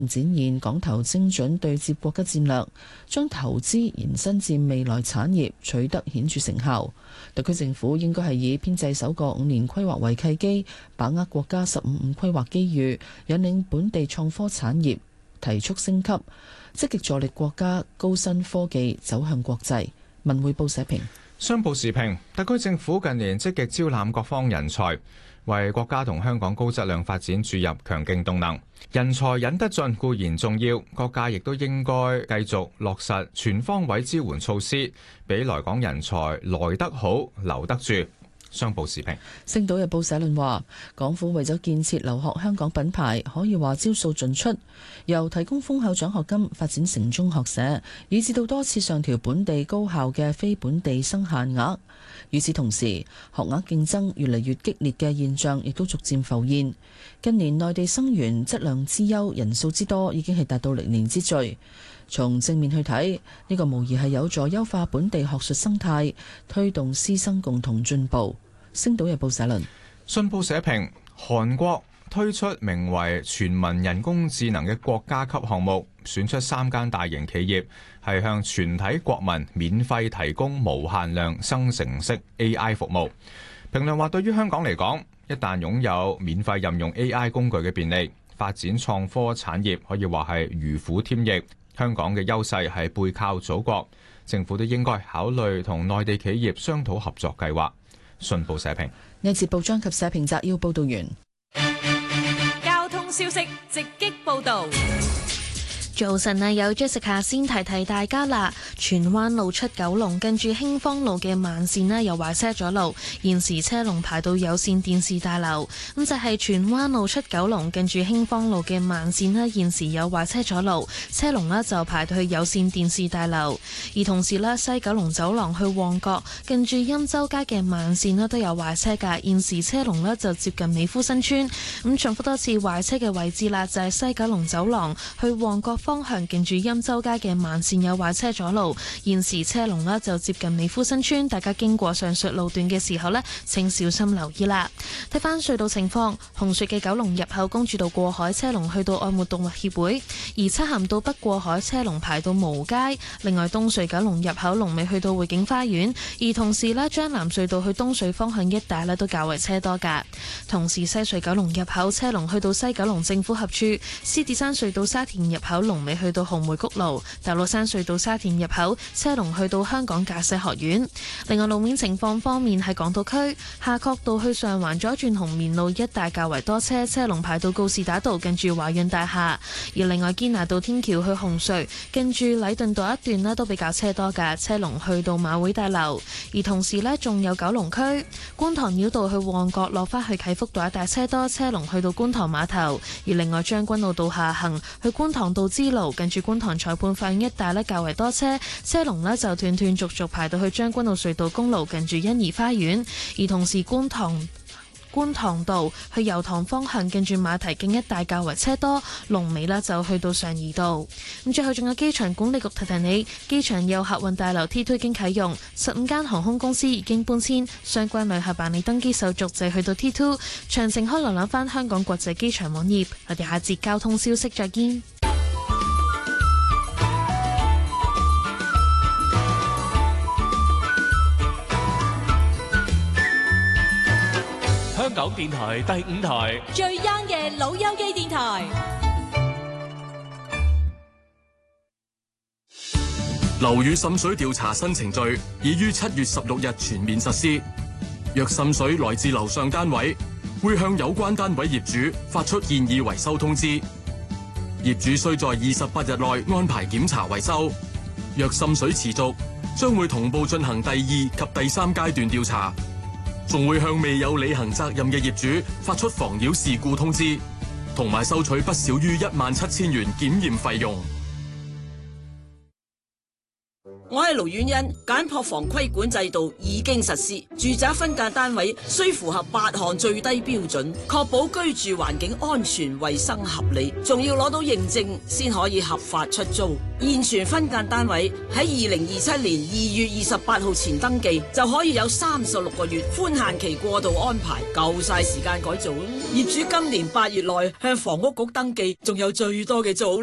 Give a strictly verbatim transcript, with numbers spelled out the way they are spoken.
展現港投精準對接國家戰略，將投資延伸至未來產業，取得顯著成效。特區政府應該係以編製首個五年規劃為契機，把握國家十五五規劃機遇，引領本地創科產業提速升級，積極助力國家高新科技走向國際。文匯報社評。 商報時評，特區政府近年積極招攬各方人才，為國家同香港高質量發展注入強勁動能。人才引得進固然重要，各界亦都應該繼續落實全方位支援措施，俾來港人才來得好、留得住。商報時評。 星島日報社論話，港府為咗建設留學香港品牌，可以話招數盡出，由提供豐厚獎學金發展城中學社，以至到多次上調本地高校嘅非本地生限額。與此同時，學額競爭越嚟越激烈嘅現象亦都逐漸浮現。近年內地生源質量之優、人數之多，已經係達到歷年之最。從正面去睇，呢個無疑係有助優化本地學術生態，推動師生共同進步。星島日報社論。 信報社評，韓國推出名為全民人工智能嘅國家級項目，選出三間大型企業，係向全體國民免費提供無限量生成式 A I 服務。評論話，對於香港嚟講，一旦擁有免費任用 A I 工具嘅便利，發展創科產業可以話係如虎添翼。香港嘅優勢係背靠祖國，政府都應該考慮同內地企業商討合作計劃。信報社評。 呢節報章及社評摘要報道完。 交通消息直擊報道。 早晨啊，有 Jessica 先提提大家啦。荃灣路出九龍，近住興芳路嘅慢線呢又壞車阻路，現時車龍排到有線電視大樓。咁就係荃灣路出九龍，近住興芳路嘅慢線呢，現時有壞車阻路，車龍呢就排到去有線電視大樓。而同時呢，西九龍走廊去旺角，近住欽州街嘅慢線呢都有壞車㗎，現時車龍呢就接近美孚新村。咁重複多次壞車嘅位置啦，就係西九龍走廊去旺角方向，近住欽州街嘅慢線有壞車阻路，現時車龍呢就接近美孚新村，大家經過上述路段嘅時候呢，請小心留意啦。睇翻隧道情況，紅隧嘅九龍入口公主道過海車龍去到愛護動物協會，而漆咸道北過海車龍排到蕪街。另外東隧九龍入口龍尾去到匯景花園，而同時呢，將南隧道去東隧方向一帶呢都較為車多噶。同時西隧九龍入口車龍去到西九龍政府合署，獅子山隧道沙田入口龍尾去到紅梅谷路，大老山隧道沙田入口車龍去到香港駕駛學院。另外路面情況方面，喺港島區夏慤道去上環左轉紅棉路一帶較為多車，車龍排到告士打道近住華潤大廈。而另外堅拿道天橋去紅隧近住禮頓道一段呢都比較車多㗎，車龍去到馬會大樓。而同時呢，仲有九龍區觀塘繞道去旺角落返去啟福道一帶車多，車龍去到觀塘碼頭。而另外將軍澳道下行去觀塘道支路近住觀塘裁判法院一帶呢較為多車，車龍呢就斷斷續續排到去將軍澳隧道公路近住欣怡花園。而同時觀塘觀塘道去油塘方向近住馬蹄徑一帶較為車多，龍尾呢就去到上怡道。咁最後仲有機場管理局提提你，機場有客運大樓 T 二已經啟用，十五間航空公司已經搬遷，相關旅客辦理登機手續就去到 T 二。詳情可瀏覽翻香港國際機場網頁。我哋下節交通消息再見。 香港電台第五台最 young 嘅老友記電台。 樓宇滲水調查新程序已於七月十六日全面實施。若滲水來自樓上單位，會向有關單位業主發出建議維修通知。業主需在二十八日內安排檢查維修。若滲水持續，將會同步進行第二及第三階段調查。仲會向未有履行責任嘅業主發出妨擾事故通知，同埋收取不少於一萬七千元檢驗費用。 我係盧婉欣，簡樸房規管制度已經實施，住宅分間單位需符合八項最低標準，確保居住環境安全、衛生合理，仲要攞到認證先可以合法出租。現存分間單位喺二零二七年二月二十八號前登記，就可以有三十六個月寬限期過渡安排，夠晒時間改造。業主今年八月內向房屋局登記，仲有最多嘅租